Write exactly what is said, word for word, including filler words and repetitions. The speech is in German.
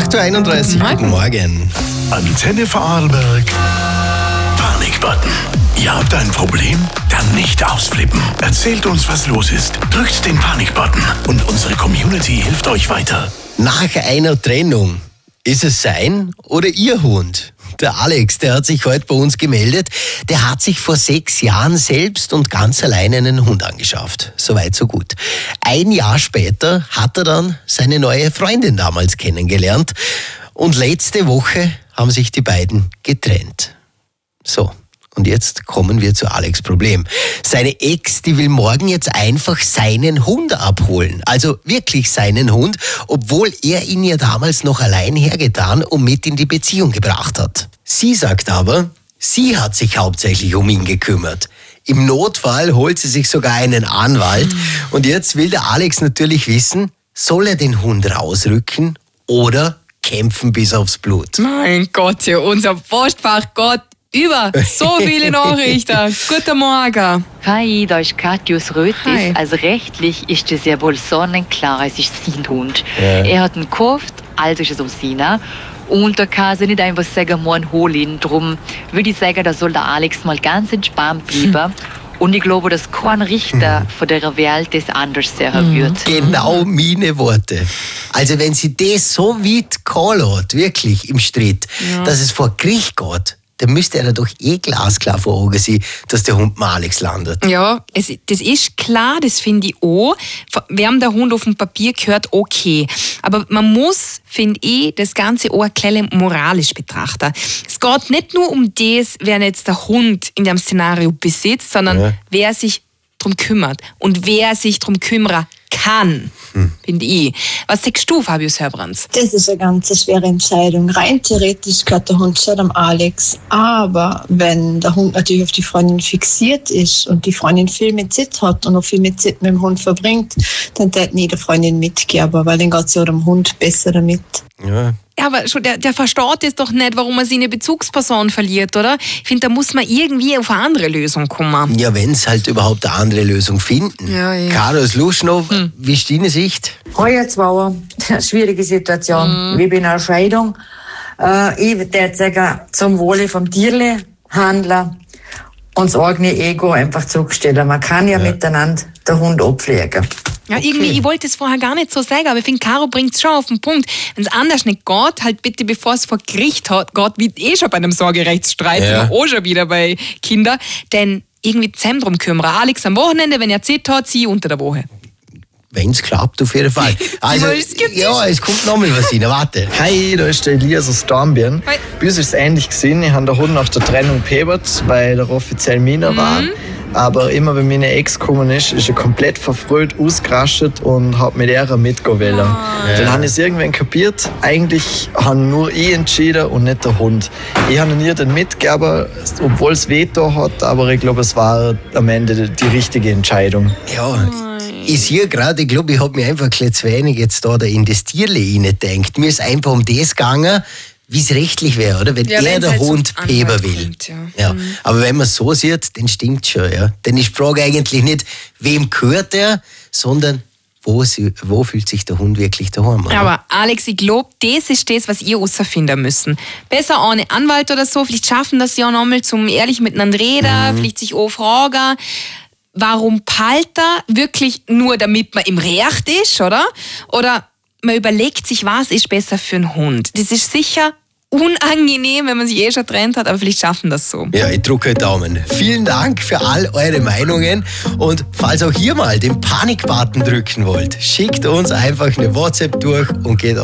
acht Uhr einunddreißig, guten Morgen. Antenne Vorarlberg. Panikbutton. Ihr habt ein Problem? Dann nicht ausflippen. Erzählt uns, was los ist. Drückt den Panikbutton und unsere Community hilft euch weiter. Nach einer Trennung, ist es sein oder ihr Hund? Der Alex, der hat sich heute bei uns gemeldet. Der hat sich vor sechs Jahren selbst und ganz alleine einen Hund angeschafft. Soweit, so gut. Ein Jahr später hat er dann seine neue Freundin damals kennengelernt. Und letzte Woche haben sich die beiden getrennt. So. Und jetzt kommen wir zu Alex' Problem. Seine Ex, die will morgen jetzt einfach seinen Hund abholen. Also wirklich seinen Hund, obwohl er ihn ja damals noch allein hergetan und mit in die Beziehung gebracht hat. Sie sagt aber, sie hat sich hauptsächlich um ihn gekümmert. Im Notfall holt sie sich sogar einen Anwalt. Mhm. Und jetzt will der Alex natürlich wissen, soll er den Hund rausrücken oder kämpfen bis aufs Blut? Mein Gott, ja, unser Postfach, Gott. Über so viele Nachrichten. Guten Morgen. Hi, da ist Katjus Rötis. Hi. Also rechtlich ist das ja wohl sonnenklar, es ist sein Hund. Ja. Er hat ihn gekauft, also ist es auch seiner. Und da kann sie nicht einfach sagen, morgen hol ihn. Darum würde ich sagen, da soll der Alex mal ganz entspannt bleiben. Und ich glaube, dass kein Richter mhm. von dieser Welt das anders sehen mhm. wird. Genau meine Worte. Also wenn sie das so weit callt, wirklich im Streit, ja. dass es vor Gericht geht, dann müsste er doch eh glasklar vor Augen sein, dass der Hund mal Alex landet. Ja, es, das ist klar, das finde ich auch. Wem der Hund auf dem Papier gehört, okay. Aber man muss, finde ich, das Ganze auch ein bisschen moralisch betrachten. Es geht nicht nur um das, wer jetzt der Hund in dem Szenario besitzt, sondern ja. wer sich darum kümmert und wer sich darum kümmern kann, hm. finde ich. Was sagst du, Fabius Hörbrands? Das ist eine ganz schwere Entscheidung. Rein theoretisch gehört der Hund schon am Alex. Aber wenn der Hund natürlich auf die Freundin fixiert ist und die Freundin viel mit Zeit hat und auch viel mit Zeit mit dem Hund verbringt, dann darf nie der Freundin mitgeben, weil dann geht es ja dem Hund besser damit. Ja. Ja, aber schon, der, der versteht es doch nicht, warum man seine Bezugsperson verliert, oder? Ich finde, da muss man irgendwie auf eine andere Lösung kommen. Ja, wenn es halt überhaupt eine andere Lösung finden. Ja, ja. Carlos Luschnow, hm. wie ist deine Sicht? Heuer zwar eine schwierige Situation. Mhm. Ich bin in einer Scheidung. Äh, ich würde sagen, zum Wohle vom Tierle handeln und das eigene Ego einfach zurückstellen. Man kann ja, ja. miteinander den Hund abpflegen. Ja, okay. irgendwie, ich wollte es vorher gar nicht so sagen, aber ich finde, Caro bringt es schon auf den Punkt. Wenn es anders nicht geht, halt bitte, bevor es vor Gericht hat, geht, wie eh schon bei einem Sorgerechtsstreit, ja. auch schon wieder bei Kindern, denn irgendwie zusammen drum kümmern. Alex am Wochenende, wenn er Zeit hat, sie unter der Woche. Wenn es klappt, auf jeden Fall. Also, ja, es kommt noch mal was rein, warte. Hi, da ist der Elias aus Dornbirn. Hi. Bei uns ist es ähnlich gesehen. Ich habe den Hund nach der Trennung gepebert, weil er offiziell meiner mhm. war. Aber immer wenn meine Ex gekommen ist, ist er komplett verfreut, ausgerastet und hat mit ihr mitgehen wollen. Oh. Ja. Dann habe ich es irgendwann kapiert. Eigentlich habe nur ich entschieden und nicht der Hund. Ich habe ihr dann mitgegeben, obwohl es Veto hat, aber ich glaube, es war am Ende die richtige Entscheidung. Ja, ich sehe gerade, ich glaube, ich habe mich einfach ein bisschen zu wenig jetzt da in das Tierle reingedenkt. Mir ist einfach um das gegangen, wie es rechtlich wäre, oder? Wenn ja, er der halt Hund so Peber will. Kommt, ja. Ja. Mhm. Aber wenn man es so sieht, dann stimmt schon. Ja. Dann ist die Frage eigentlich nicht, wem gehört er, sondern wo, sie, wo fühlt sich der Hund wirklich daheim. Oder? Aber Alex, ich glaube, das ist das, was ihr herausfinden müssen. Besser ohne Anwalt oder so, vielleicht schaffen das ja nochmal zum ehrlich miteinander reden, mhm. vielleicht sich auch fragen, warum palt er wirklich nur, damit man im Recht ist, oder? Oder man überlegt sich, was ist besser für einen Hund. Das ist sicher unangenehm, wenn man sich eh schon getrennt hat, aber vielleicht schaffen das so. Ja, ich drücke Daumen. Vielen Dank für all eure Meinungen und falls auch ihr mal den Panikbutton drücken wollt, schickt uns einfach eine WhatsApp durch und geht